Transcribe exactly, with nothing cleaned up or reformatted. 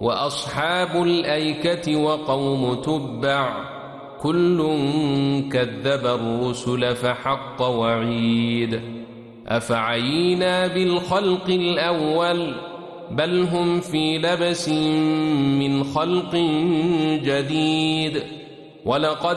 وأصحاب الأيكة وقوم تبع كل كذب الرسل فحق وعيد أفعينا بالخلق الأول بل هم في لبس من خلق جديد ولقد